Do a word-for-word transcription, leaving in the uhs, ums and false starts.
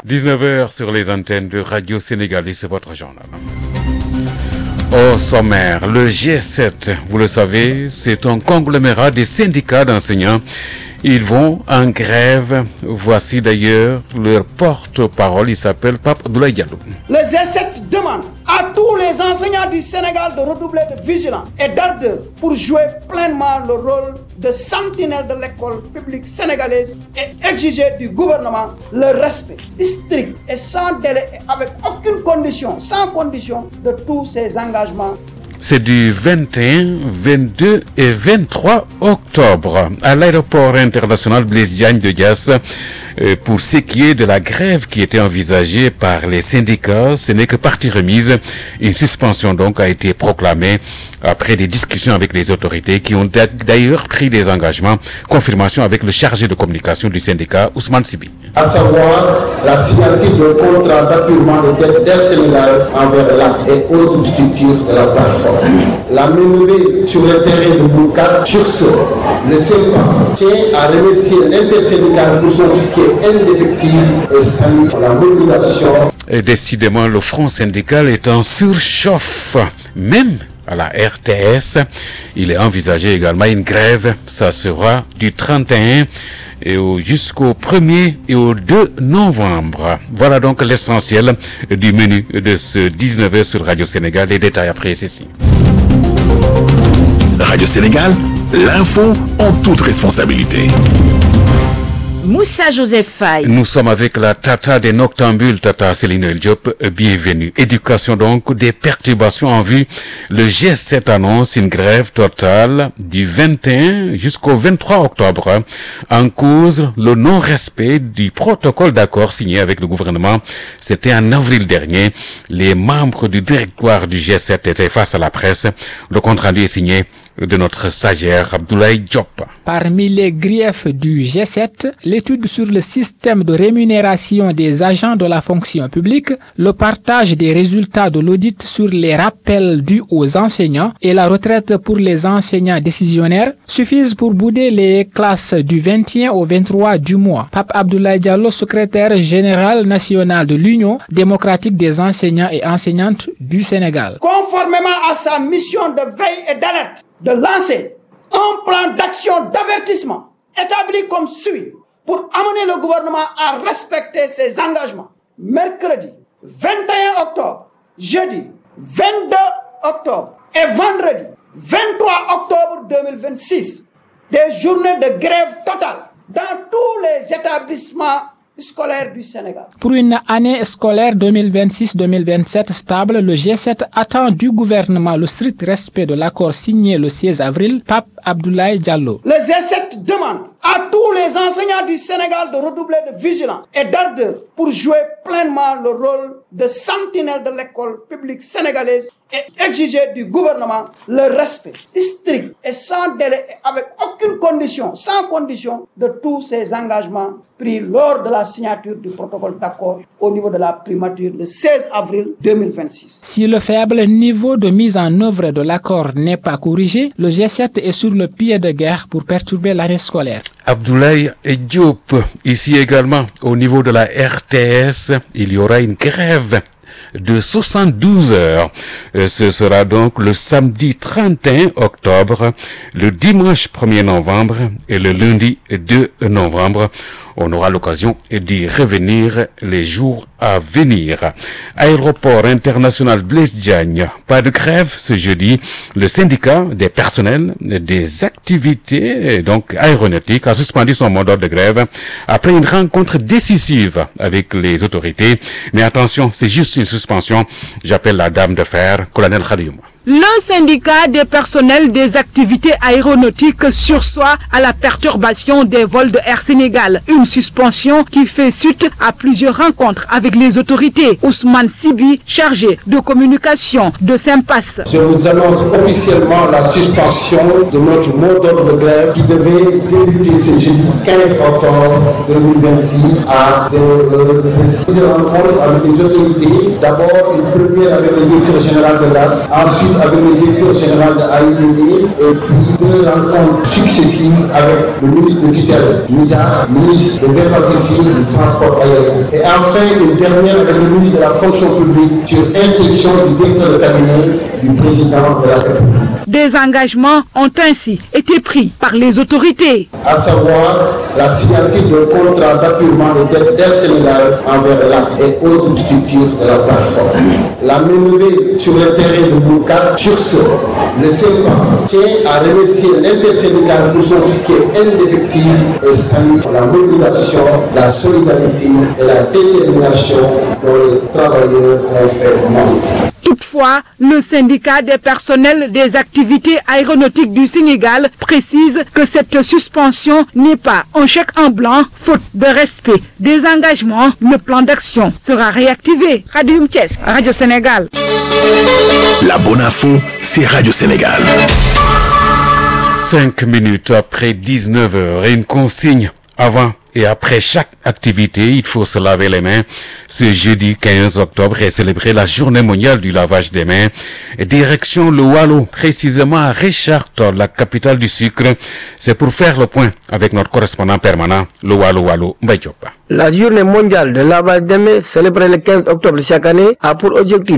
dix-neuf heures sur les antennes de Radio Sénégal et c'est votre journal. Au sommaire, le G sept, vous le savez, c'est un conglomérat des syndicats d'enseignants. Ils vont en grève. Voici d'ailleurs leur porte-parole. Il s'appelle Pape Abdoulaye Diallo. Le G sept demande à tous les enseignants du Sénégal de redoubler de vigilance et d'ardeur pour jouer pleinement le rôle de sentinelle de l'école publique sénégalaise et exiger du gouvernement le respect strict et sans délai et avec aucune condition, sans condition de tous ces engagements. C'est du vingt et un, vingt-deux et vingt-trois octobre à l'aéroport international Blaise Diagne de Diass. Pour ce qui est de la grève qui était envisagée par les syndicats, ce n'est que partie remise. Une suspension donc a été proclamée après des discussions avec les autorités qui ont d'ailleurs pris des engagements. Confirmation avec le chargé de communication du syndicat, Ousmane Sibi. À savoir la signature de contrat d'appurement de dette d'Air Sénégal envers l'A S et autres structures de la plateforme. La menée sur le terrain de Boukat. Sur ce, le C E P A tient à remercier l'intersyndical pour son soutien indéfectible et salue la mobilisation. Et décidément, le front syndical est en surchauffe, même à la R T S. Il est envisagé également une grève. Ça sera du trente et un et jusqu'au premier et au deux novembre. Voilà donc l'essentiel du menu de ce dix-neuf heures sur Radio Sénégal. Les détails après ceci. Radio Sénégal, l'info en toute responsabilité. Moussa Joseph Faye. Nous sommes avec la Tata des Noctambules, Tata Céline El Diop. Bienvenue. Éducation donc, des perturbations en vue. Le G sept annonce une grève totale du vingt et un jusqu'au vingt-trois octobre. En cause, le non-respect du protocole d'accord signé avec le gouvernement. C'était en avril dernier. Les membres du directoire du G sept étaient face à la presse. Le compte rendu est signé de notre stagiaire Abdoulaye Diop. Parmi les griefs du G sept, l'étude sur le système de rémunération des agents de la fonction publique, le partage des résultats de l'audit sur les rappels dus aux enseignants et la retraite pour les enseignants décisionnaires suffisent pour bouder les classes du vingt et un au vingt-trois du mois. Pape Abdoulaye Diallo, secrétaire général national de l'Union démocratique des enseignants et enseignantes du Sénégal. Conformément à sa mission de veille et d'alerte, de lancer un plan d'action d'avertissement établi comme suit pour amener le gouvernement à respecter ses engagements. Mercredi vingt et un octobre, jeudi vingt-deux octobre et vendredi vingt-trois octobre deux mille vingt-six, des journées de grève totale dans tous les établissements scolaire du Sénégal. Pour une année scolaire deux mille vingt-six deux mille vingt-sept stable, le G sept attend du gouvernement le strict respect de l'accord signé le seize avril. Pape Abdoulaye Diallo. Le G sept demande à tous les enseignants du Sénégal de redoubler de vigilance et d'ardeur pour jouer pleinement le rôle de sentinelle de l'école publique sénégalaise et exiger du gouvernement le respect strict et sans délai et avec aucune condition, sans condition de tous ces engagements pris lors de la signature du protocole d'accord au niveau de la primature le seize avril deux mille vingt-six. Si le faible niveau de mise en œuvre de l'accord n'est pas corrigé, le G sept est sur le pied de guerre pour perturber l'année scolaire. Abdoulaye Diop, ici également au niveau de la R T S, il y aura une grève de soixante-douze heures. Ce sera donc le samedi trente et un octobre, le dimanche premier novembre et le lundi deux novembre. On aura l'occasion d'y revenir les jours à venir. Aéroport international Blaise Diagne, pas de grève ce jeudi. Le syndicat des personnels des activités donc aéronautiques a suspendu son mandat de grève après une rencontre décisive avec les autorités. Mais attention, c'est juste une suspension. J'appelle la dame de fer, colonel Khadiouma. Le syndicat des personnels des activités aéronautiques sursoit à la perturbation des vols de Air Sénégal. Une suspension qui fait suite à plusieurs rencontres avec les autorités. Ousmane Sibi, chargé de communication de Saint-Pass. Je vous annonce officiellement la suspension de notre mot d'ordre de grève qui devait débuter ce jeudi quinze octobre deux mille vingt-six à zéro heure précise. J'ai rencontre avec les autorités. D'abord une première avec le directeur général de l'A S, ensuite avec le directeur général de A I D D et puis deux rencontres successives avec le ministre de tutelle, Mita, ministre des Infrastructures et du Transport aérien. Et enfin, une dernière avec le ministre de la Fonction publique sur instruction du directeur de cabinet du président de la République. Des engagements ont ainsi été pris par les autorités. À savoir la signature d'un contrat d'appurement de dette d'Air Sénégal envers l'A S et autres structures de la plateforme. La menée sur le terrain de Boukat. Sur ce, le C E P A tient à remercier l'intersyndicale pour son soutien indéfectible et salue la mobilisation, la solidarité et la détermination dont les travailleurs ont fait montre. Toutefois, le syndicat des personnels des activités aéronautiques du Sénégal précise que cette suspension n'est pas un chèque en blanc, faute de respect des engagements. Le plan d'action sera réactivé. Radio Thiès, Radio Sénégal. La bonne info, c'est Radio Sénégal. Cinq minutes après dix-neuf heures et une consigne avant et après chaque activité, il faut se laver les mains. Ce jeudi quinze octobre est célébrée la journée mondiale du lavage des mains. Direction le Waalo, précisément à Richard Toll, la capitale du sucre. C'est pour faire le point avec notre correspondant permanent, le Waalo Waalo, Mbaye Diop. La journée mondiale de lavage des mains, célébrée le quinze octobre chaque année, a pour objectif